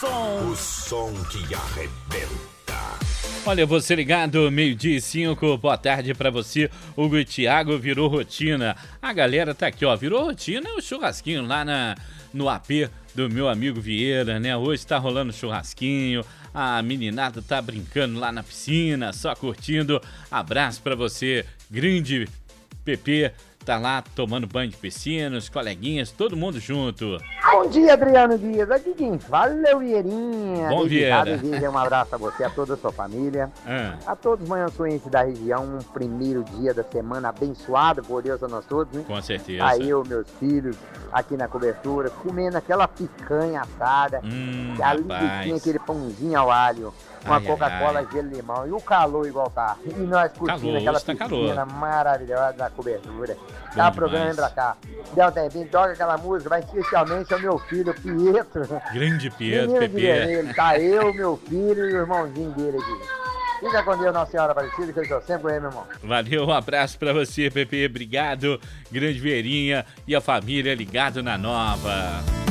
O som que arrebenta. Olha, você ligado, 12:05, boa tarde pra você. Hugo e Thiago, virou rotina. A galera tá aqui, ó, virou rotina o churrasquinho lá no AP do meu amigo Vieira, né? Hoje tá rolando churrasquinho, a meninada tá brincando lá na piscina, só curtindo. Abraço pra você, grande PP. Tá lá tomando banho de piscina, os coleguinhas, todo mundo junto. Bom dia, Adriano Dias. Aqui quem fala é o Vieirinha. Bom, Vieira. Um abraço a você, a toda a sua família. A todos os manhãoenses da região, um primeiro dia da semana abençoado por Deus a nós todos, né? Com certeza. Aí eu, meus filhos, aqui na cobertura, comendo aquela picanha assada, ali tinha aquele pãozinho ao alho, uma Coca-Cola, gelo de limão e o calor igual tá. E nós curtindo aquela piscina maravilhosa na cobertura. Tá o programa, vem pra cá. Deu um tempinho, toca aquela música, vai especialmente ao meu filho, Pietro. Grande Pietro, Pepe. Tá eu, meu filho e o irmãozinho dele aqui. Fica com Deus, Nossa Senhora Aparecida, que eu estou sempre com ele, meu irmão. Valeu, um abraço pra você, Pepe. Obrigado, grande Vieirinha e a família ligado na Nova.